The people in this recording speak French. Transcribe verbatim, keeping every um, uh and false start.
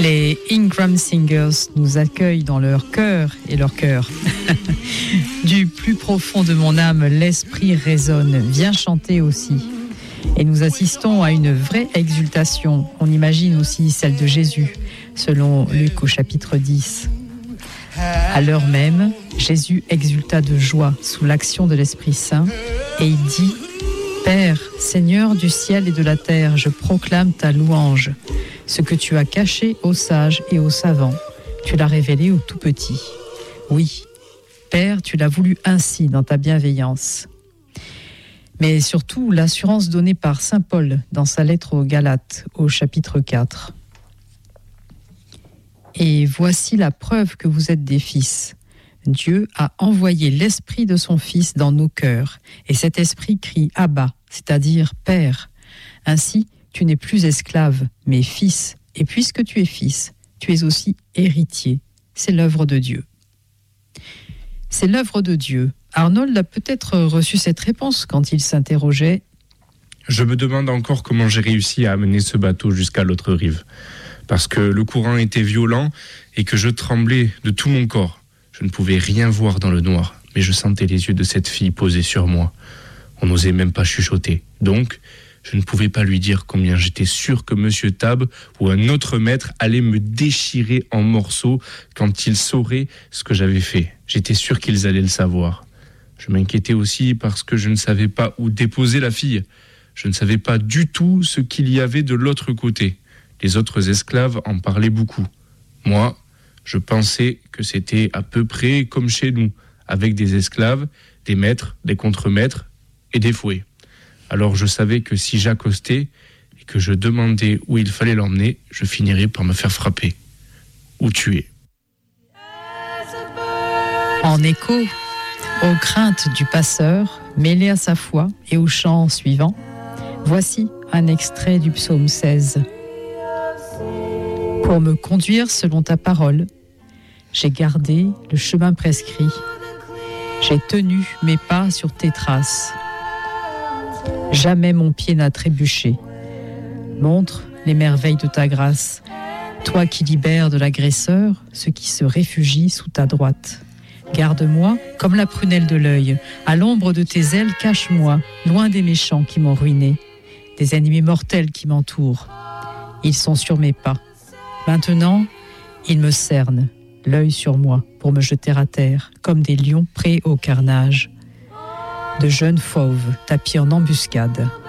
Les Ingram Singers nous accueillent dans leur cœur et leur cœur. Du plus profond de mon âme, l'esprit résonne. Viens chanter aussi. Et nous assistons à une vraie exultation. On imagine aussi celle de Jésus, selon Luc au chapitre dix. À l'heure même, Jésus exulta de joie sous l'action de l'Esprit Saint et il dit « Père, Seigneur du ciel et de la terre, je proclame ta louange. Ce que tu as caché aux sages et aux savants, tu l'as révélé aux tout petits. Oui, Père, tu l'as voulu ainsi dans ta bienveillance. » Mais surtout, l'assurance donnée par saint Paul dans sa lettre aux Galates, au chapitre quatre. « Et voici la preuve que vous êtes des fils. Dieu a envoyé l'esprit de son Fils dans nos cœurs, et cet esprit crie « Abba », c'est-à-dire « Père ». Ainsi, tu n'es plus esclave, mais fils, et puisque tu es fils, tu es aussi héritier. C'est l'œuvre de Dieu. C'est l'œuvre de Dieu. Arnold a peut-être reçu cette réponse quand il s'interrogeait. Je me demande encore comment j'ai réussi à amener ce bateau jusqu'à l'autre rive. Parce que le courant était violent et que je tremblais de tout mon corps. Je ne pouvais rien voir dans le noir, mais je sentais les yeux de cette fille posés sur moi. On n'osait même pas chuchoter. Donc, je ne pouvais pas lui dire combien j'étais sûr que Monsieur Tab ou un autre maître allait me déchirer en morceaux quand ils sauraient ce que j'avais fait. J'étais sûr qu'ils allaient le savoir. Je m'inquiétais aussi parce que je ne savais pas où déposer la fille. Je ne savais pas du tout ce qu'il y avait de l'autre côté. Les autres esclaves en parlaient beaucoup. Moi, je pensais que c'était à peu près comme chez nous, avec des esclaves, des maîtres, des contremaîtres et des fouets. Alors je savais que si j'accostais et que je demandais où il fallait l'emmener, je finirais par me faire frapper ou tuer. En écho aux craintes du passeur, mêlées à sa foi et au chant suivant, voici un extrait du psaume seize. Pour me conduire selon ta parole, j'ai gardé le chemin prescrit. J'ai tenu mes pas sur tes traces. Jamais mon pied n'a trébuché. Montre les merveilles de ta grâce, toi qui libères de l'agresseur ceux qui se réfugient sous ta droite. Garde-moi comme la prunelle de l'œil. À l'ombre de tes ailes, cache-moi, loin des méchants qui m'ont ruiné, des ennemis mortels qui m'entourent. Ils sont sur mes pas. Maintenant, ils me cernent, l'œil sur moi, pour me jeter à terre, comme des lions prêts au carnage. De jeunes fauves tapis en embuscade.